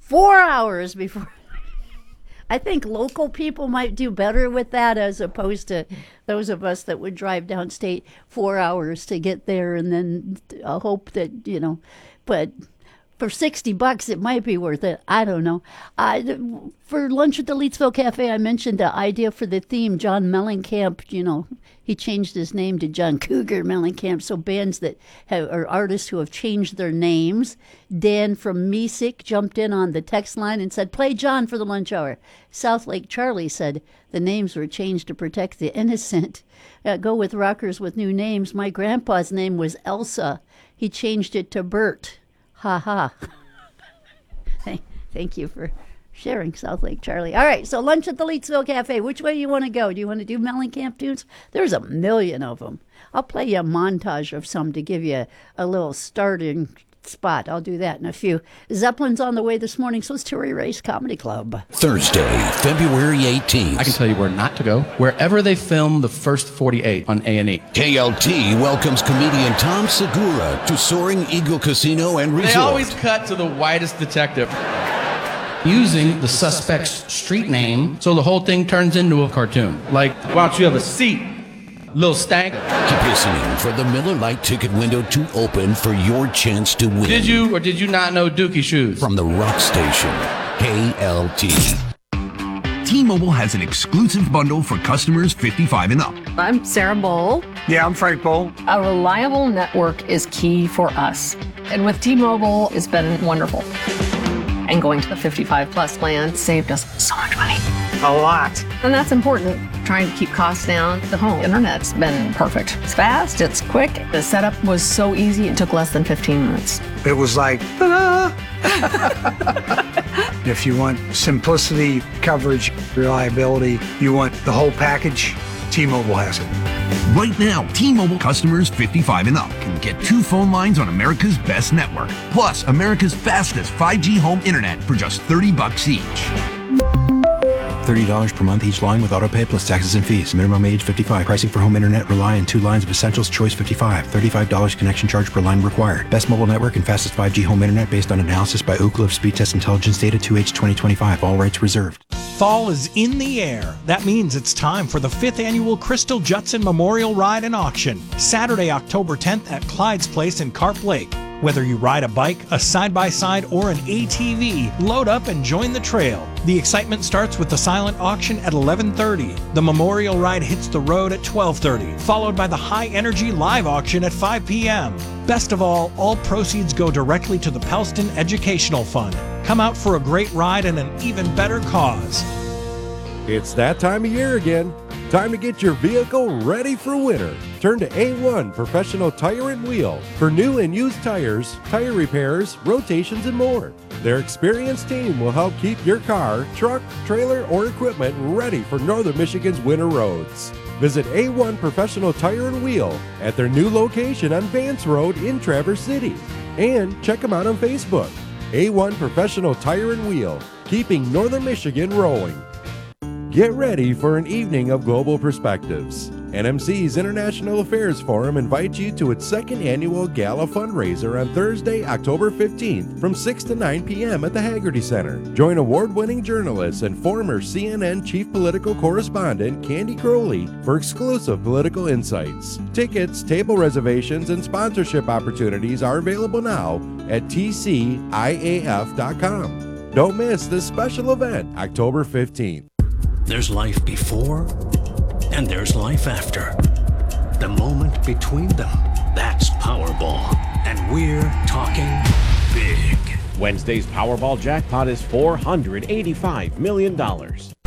4 hours before. I think local people might do better with that as opposed to those of us that would drive downstate 4 hours to get there and then hope that, but for $60, it might be worth it. I don't know. For lunch at the Leetsville Cafe, I mentioned the idea for the theme. John Mellencamp, he changed his name to John Cougar Mellencamp. So bands that are artists who have changed their names. Dan from Mesick jumped in on the text line and said, "Play John for the lunch hour." South Lake Charlie said the names were changed to protect the innocent. Go with rockers with new names. My grandpa's name was Elsa. He changed it to Bert. Ha ha. Thank you for sharing, South Lake Charlie. All right, so lunch at the Leetsville Cafe. Which way do you want to go? Do you want to do Mellencamp tunes? There's a million of them. I'll play you a montage of some to give you a little starting spot. I'll do that in a few. Zeppelin's on the way this morning, so is Terry Race Comedy Club. Thursday, February 18th. I can tell you where not to go. Wherever they film the first 48 on A&E. KLT welcomes comedian Tom Segura to Soaring Eagle Casino and Resort. They always cut to the whitest detective. Using the suspect's street name, so the whole thing turns into a cartoon. Like, why don't you have a seat, little stank? Keep listening for the Miller Lite ticket window to open for your chance to win. Did you or did you not know Dookie Shoes? From the rock station, KLT. T-Mobile has an exclusive bundle for customers 55 and up. I'm Sarah Bowl. Yeah, I'm Frank Bowl. A reliable network is key for us. And with T-Mobile, it's been wonderful. And going to the 55 plus plan saved us so much money. A lot. And that's important, trying to keep costs down. The home internet's been perfect. It's fast, it's quick. The setup was so easy, it took less than 15 minutes. It was like, ta-da! If you want simplicity, coverage, reliability, you want the whole package, T-Mobile has it. Right now, T-Mobile customers 55 and up can get 2 phone lines on America's best network, plus America's fastest 5G home internet for just $30 each. $30 per month each line with autopay plus taxes and fees. Minimum age 55. Pricing for home internet rely on 2 lines of Essentials Choice 55. $35 connection charge per line required. Best mobile network and fastest 5G home internet based on analysis by Ookla of Speed Test Intelligence data 2H 2025. All rights reserved. Fall is in the air. That means it's time for the 5th annual Crystal Judson Memorial Ride and Auction. Saturday, October 10th at Clyde's Place in Carp Lake. Whether you ride a bike, a side-by-side, or an ATV, load up and join the trail. The excitement starts with the silent auction at 11:30. The memorial ride hits the road at 12:30, followed by the high-energy live auction at 5 p.m. Best of all proceeds go directly to the Pelston Educational Fund. Come out for a great ride and an even better cause. It's that time of year again. Time to get your vehicle ready for winter. Turn to A1 Professional Tire and Wheel for new and used tires, tire repairs, rotations, and more. Their experienced team will help keep your car, truck, trailer, or equipment ready for Northern Michigan's winter roads. Visit A1 Professional Tire and Wheel at their new location on Vance Road in Traverse City. And check them out on Facebook. A1 Professional Tire and Wheel, keeping Northern Michigan rolling. Get ready for an evening of global perspectives. NMC's International Affairs Forum invites you to its 2nd annual gala fundraiser on Thursday, October 15th from 6 to 9 p.m. at the Haggerty Center. Join award-winning journalist and former CNN chief political correspondent Candy Crowley for exclusive political insights. Tickets, table reservations, and sponsorship opportunities are available now at tciaf.com. Don't miss this special event, October 15th. There's life before, and there's life after. The moment between them, that's Powerball. And we're talking big. Wednesday's Powerball jackpot is $485 million.